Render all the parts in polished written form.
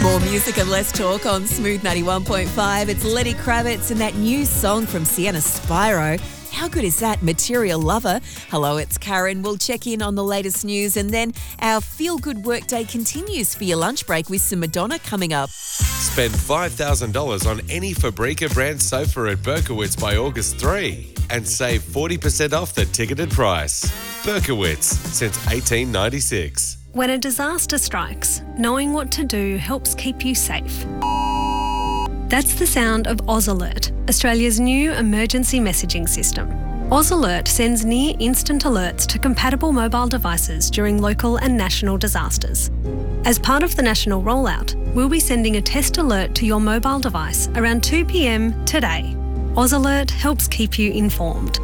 More music and less talk on Smooth 91.5. It's Lenny Kravitz and that new song from Sienna Spyro. How good is that? Material Lover. Hello, it's Karen. We'll check in on the latest news and then our feel-good workday continues for your lunch break with some Madonna coming up. Spend $5,000 on any Fabrica brand sofa at Berkowitz by August 3 and save 40% off the ticketed price. Berkowitz, since 1896. When a disaster strikes, knowing what to do helps keep you safe. That's the sound of Oz Alert, Australia's new emergency messaging system. Oz Alert sends near instant alerts to compatible mobile devices during local and national disasters. As part of the national rollout, we'll be sending a test alert to your mobile device around 2 p.m. today. Oz Alert helps keep you informed.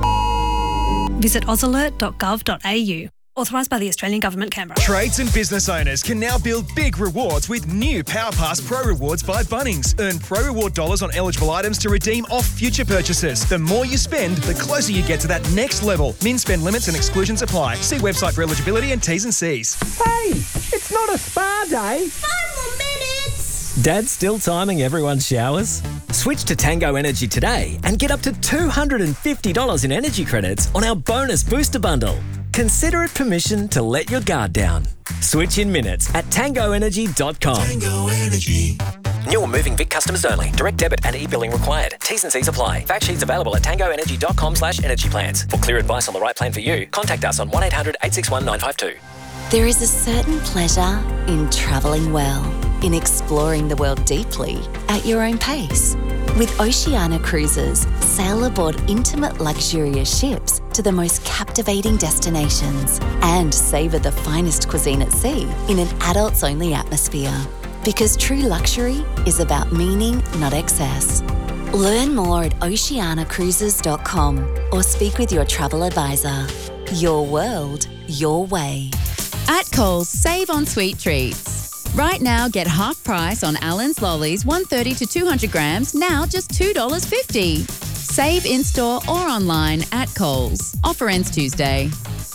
Visit ozalert.gov.au. Authorised by the Australian Government, Canberra. Trades and business owners can now build big rewards with new PowerPass Pro Rewards by Bunnings. Earn Pro Reward dollars on eligible items to redeem off future purchases. The more you spend, the closer you get to that next level. Min spend limits and exclusions apply. See website for eligibility and T's and C's. Hey, it's not a spa day. 5 more minutes. Dad's still timing everyone's showers? Switch to Tango Energy today and get up to $250 in energy credits on our bonus booster bundle. Consider it permission to let your guard down. Switch in minutes at tangoenergy.com. Tango Energy. New or moving Vic customers only. Direct debit and e-billing required. T's and C's apply. Fact sheets available at tangoenergy.com/energy plans. For clear advice on the right plan for you, contact us on 1-800-861-952. There is a certain pleasure in travelling well, in exploring the world deeply at your own pace. With Oceania Cruises, sail aboard intimate luxurious ships to the most captivating destinations and savour the finest cuisine at sea in an adults-only atmosphere. Because true luxury is about meaning, not excess. Learn more at oceanacruises.com or speak with your travel advisor. Your world, your way. At Coles, save on sweet treats. Right now, get half price on Allen's Lollies, 130 to 200 grams, now just $2.50. Save in-store or online at Coles. Offer ends Tuesday.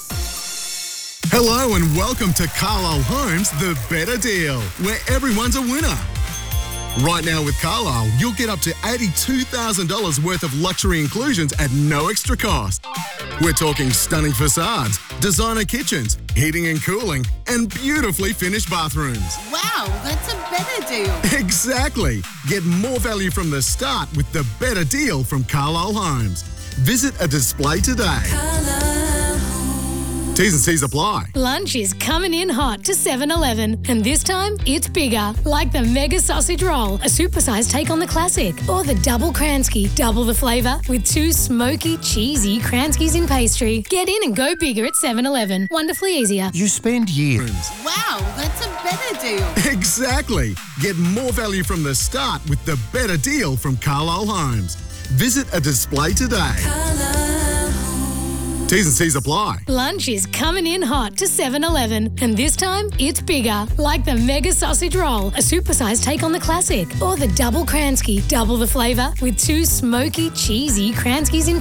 Hello and welcome to Carlisle Homes, the better deal, where everyone's a winner. Right now with Carlisle, you'll get up to $82,000 worth of luxury inclusions at no extra cost. We're talking stunning facades, designer kitchens, heating and cooling, and beautifully finished bathrooms. Wow, that's a better deal. Exactly. Get more value from the start with the better deal from Carlisle Homes. Visit a display today. T's and C's apply. Lunch is coming in hot to 7-Eleven, and this time it's bigger, like the Mega Sausage Roll, a supersized take on the classic, or the Double Kransky, double the flavour with 2 smoky, cheesy Kranskys in pastry. Get in and go bigger at 7-Eleven. Wonderfully easier. You spend years. Wow, that's a better deal. Exactly. Get more value from the start with the better deal from Carlisle Homes. Visit a display today. T's and C's apply. Lunch is coming in hot to 7-Eleven, and this time it's bigger, like the Mega Sausage Roll, a supersized take on the classic, or the Double Kransky, double the flavour with 2 smoky, cheesy Kranskys in